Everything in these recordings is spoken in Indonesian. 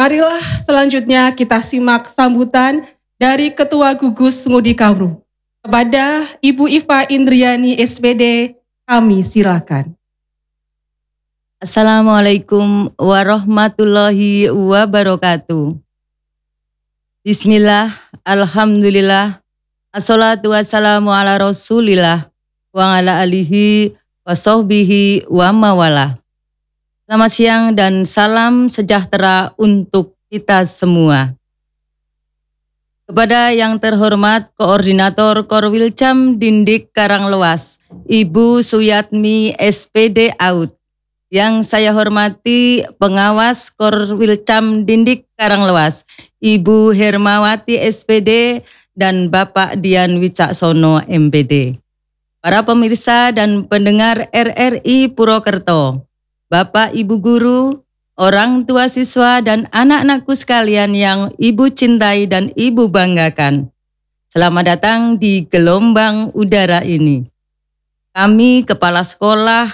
Marilah selanjutnya kita simak sambutan dari Ketua Gugus Ngudi Kawruh. Kepada Ibu Iva Indriani SPD, kami silakan. Assalamualaikum warahmatullahi wabarakatuh. Bismillah, alhamdulillah, assalatu wassalamu ala rasulillah, wa ala alihi wa sahbihi wa mawalah. Selamat siang dan salam sejahtera untuk kita semua. Kepada yang terhormat Koordinator Korwilcam Dindik Karanglewas, Ibu Suyatmi SPD Aut. Yang saya hormati Pengawas Korwilcam Dindik Karanglewas, Ibu Hermawati SPD dan Bapak Dian Wicaksono MPD. Para pemirsa dan pendengar RRI Purwokerto, Bapak Ibu Guru, orang tua siswa dan anak-anakku sekalian yang Ibu cintai dan Ibu banggakan. Selamat datang di gelombang udara ini. Kami Kepala Sekolah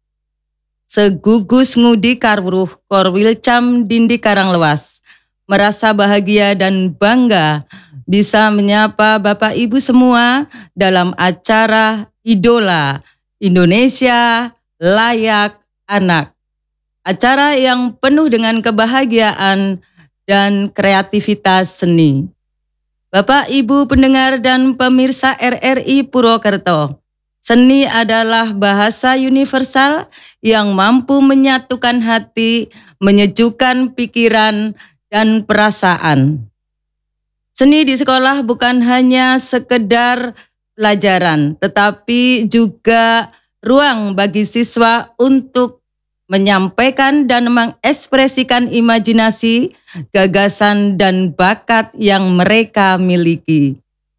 Segugus Ngudi Kawruh Korwilcam Dindik Karanglewas merasa bahagia dan bangga bisa menyapa Bapak Ibu semua dalam acara Idola Indonesia Layak Anak. Acara yang penuh dengan kebahagiaan dan kreativitas seni. Bapak, Ibu pendengar dan pemirsa RRI Purwokerto, seni adalah bahasa universal yang mampu menyatukan hati, menyejukkan pikiran dan perasaan. Seni di sekolah bukan hanya sekedar pelajaran, tetapi juga ruang bagi siswa untuk menyampaikan dan mengekspresikan imajinasi, gagasan, dan bakat yang mereka miliki.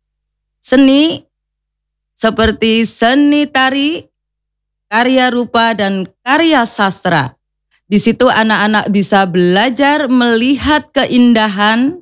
Seni seperti seni tari, karya rupa, dan karya sastra. Di situ anak-anak bisa belajar melihat keindahan,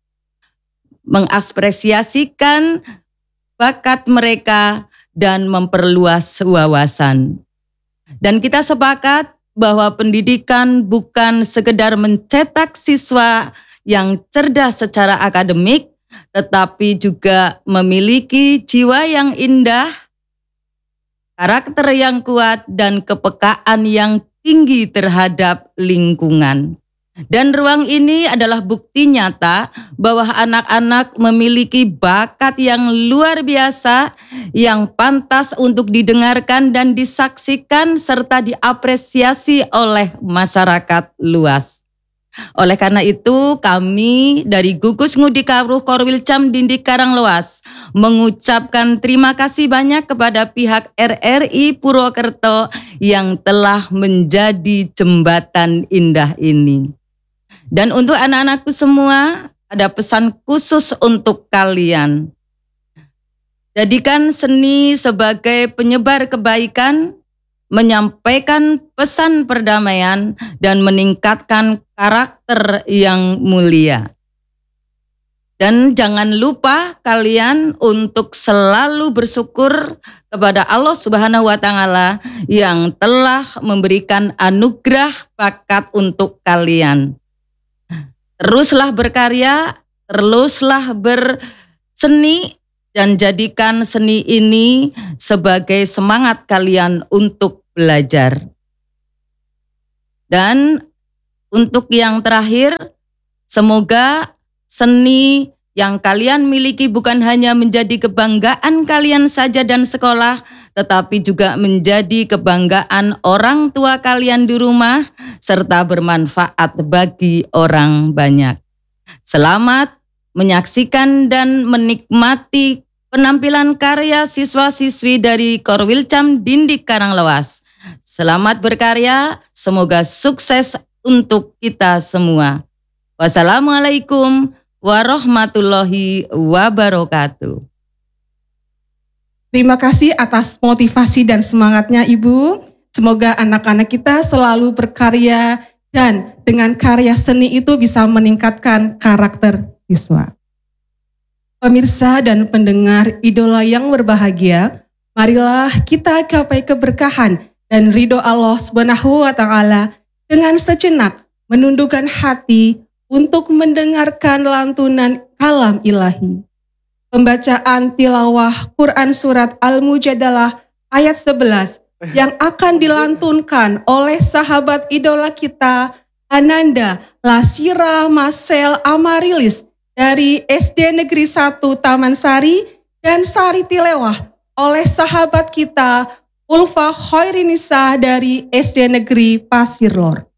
mengapresiasikan bakat mereka, dan memperluas wawasan. Dan kita sepakat bahwa pendidikan bukan sekedar mencetak siswa yang cerdas secara akademik, tetapi juga memiliki jiwa yang indah, karakter yang kuat, dan kepekaan yang tinggi terhadap lingkungan. Dan ruang ini adalah bukti nyata bahwa anak-anak memiliki bakat yang luar biasa, yang pantas untuk didengarkan dan disaksikan serta diapresiasi oleh masyarakat luas. Oleh karena itu, kami dari Gugus Ngudi Kawruh Korwilcam Dindik Karanglewas mengucapkan terima kasih banyak kepada pihak RRI Purwokerto yang telah menjadi jembatan indah ini. Dan untuk anak-anakku semua, ada pesan khusus untuk kalian. Jadikan seni sebagai penyebar kebaikan, menyampaikan pesan perdamaian, dan meningkatkan karakter yang mulia. Dan jangan lupa kalian untuk selalu bersyukur kepada Allah Subhanahu wa Ta'ala yang telah memberikan anugerah bakat untuk kalian. Teruslah berkarya, teruslah berseni, dan jadikan seni ini sebagai semangat kalian untuk belajar. Dan untuk yang terakhir, semoga seni yang kalian miliki bukan hanya menjadi kebanggaan kalian saja dan sekolah, tetapi juga menjadi kebanggaan orang tua kalian di rumah, serta bermanfaat bagi orang banyak. Selamat menyaksikan dan menikmati penampilan karya siswa-siswi dari Korwilcam Dindik Karanglewas. Selamat berkarya, semoga sukses untuk kita semua. Wassalamualaikum warahmatullahi wabarakatuh. Terima kasih atas motivasi dan semangatnya Ibu. Semoga anak-anak kita selalu berkarya dan dengan karya seni itu bisa meningkatkan karakter siswa. Pemirsa dan pendengar Idola yang berbahagia, marilah kita gapai keberkahan dan ridho Allah Subhanahu wa Ta'ala dengan sejenak menundukkan hati, untuk mendengarkan lantunan kalam ilahi. Pembacaan tilawah Quran Surat Al-Mujadalah ayat 11 yang akan dilantunkan oleh sahabat idola kita, Ananda Lasira Marcel Amarilis dari SD Negeri 1 Taman Sari, dan Sari Tilewah oleh sahabat kita Ulfa Khairinisa dari SD Negeri Pasir Lor.